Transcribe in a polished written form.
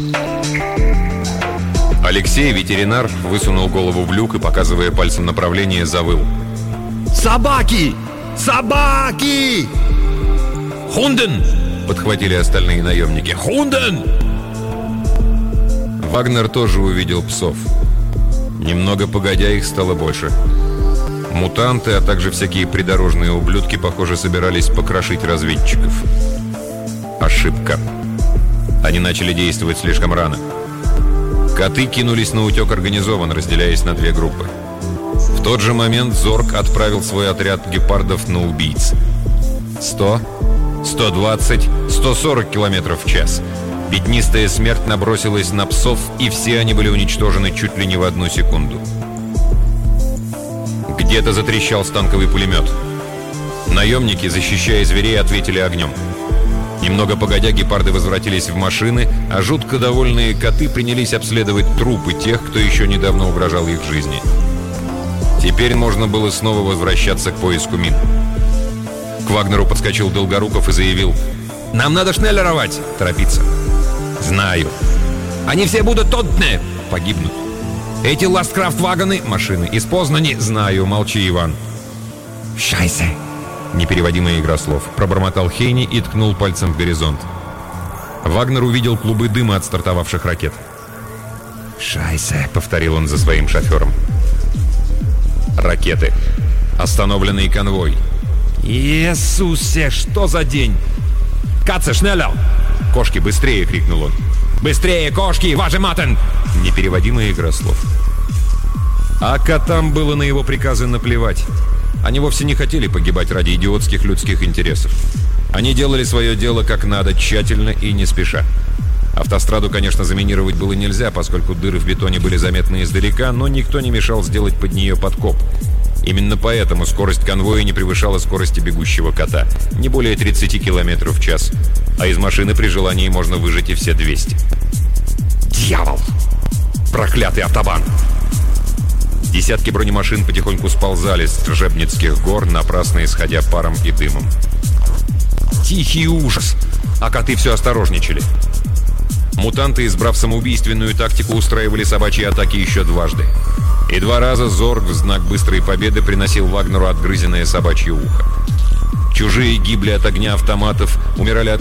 Алексей, ветеринар, высунул голову в люк и, показывая пальцем направление, завыл. «Собаки! Собаки!» «Хунден!» — подхватили остальные наемники. «Хунден!» Вагнер тоже увидел псов. Немного погодя, их стало больше. Мутанты, а также всякие придорожные ублюдки, похоже, собирались покрошить разведчиков. Ошибка. Они начали действовать слишком рано. Коты кинулись на утек организованно, разделяясь на две группы. В тот же момент Зорг отправил свой отряд гепардов на убийц. 100, 120, 140 километров в час. Пятнистая смерть набросилась на псов, и все они были уничтожены чуть ли не в 1 секунду. Где-то затрещал станковый пулемет. Наемники, защищая зверей, ответили огнем. Немного погодя, гепарды возвратились в машины, а жутко довольные коты принялись обследовать трупы тех, кто еще недавно угрожал их жизни. Теперь можно было снова возвращаться к поиску мин. К Вагнеру подскочил Долгоруков и заявил: «Нам надо шнеллеровать!» «Торопиться!» «Знаю!» «Они все будут тотне!» «Погибнут!» «Эти ласткрафт-вагоны!» «Машины!» «Из Познани!» «Знаю!» «Молчи, Иван!» «Шайсе!» Непереводимая игра слов. Пробормотал Хейни и ткнул пальцем в горизонт. Вагнер увидел клубы дыма от стартовавших ракет. «Шайсе!» — повторил он за своим шофером. Ракеты. Остановленный конвой. «Иисусе, что за день?» «Катце, шнеллер!» «Кошки, быстрее!» — крикнул он. «Быстрее, кошки! Важе матен!» Непереводимая игра слов. А котам было на его приказы наплевать. Они вовсе не хотели погибать ради идиотских людских интересов. Они делали свое дело как надо, тщательно и не спеша. Автостраду, конечно, заминировать было нельзя, поскольку дыры в бетоне были заметны издалека, но никто не мешал сделать под нее подкоп. Именно поэтому скорость конвоя не превышала скорости бегущего кота, не более 30 км в час, а из машины при желании можно выжать и все 200. Дьявол! Проклятый автобан! Десятки бронемашин потихоньку сползали с Тржебницких гор, напрасно исходя паром и дымом. Тихий ужас! А коты все осторожничали. Мутанты, избрав самоубийственную тактику, устраивали собачьи атаки еще дважды. И 2 раза Зорг в знак быстрой победы приносил Вагнеру отгрызенное собачье ухо. Чужие гибли от огня автоматов, умирали от